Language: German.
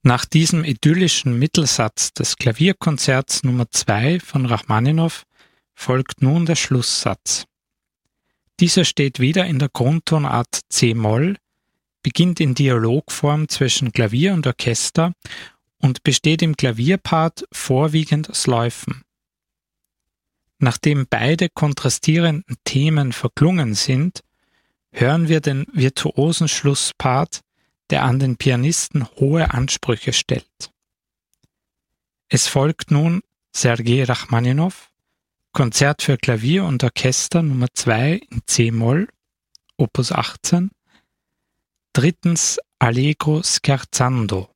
Nach diesem idyllischen Mittelsatz des Klavierkonzerts Nummer 2 von Rachmaninow folgt nun der Schlusssatz. Dieser steht wieder in der Grundtonart c-Moll, beginnt in Dialogform zwischen Klavier und Orchester und besteht im Klavierpart vorwiegend aus Läufen. Nachdem beide kontrastierenden Themen verklungen sind, hören wir den virtuosen Schlusspart, der an den Pianisten hohe Ansprüche stellt. Es folgt nun Sergei Rachmaninow, Konzert für Klavier und Orchester Nummer 2 in c-Moll, Opus 18, drittens Allegro scherzando.